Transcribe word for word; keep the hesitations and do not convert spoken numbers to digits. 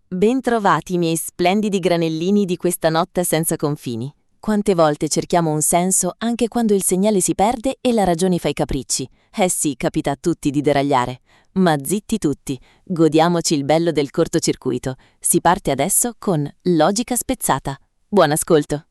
Bentrovati, miei splendidi granellini di questa notte senza confini. Quante volte cerchiamo un senso anche quando il segnale si perde e la ragione fa i capricci. Eh sì, capita a tutti di deragliare. Ma zitti tutti, godiamoci il bello del cortocircuito. Si parte adesso con Logica spezzata. Buon ascolto!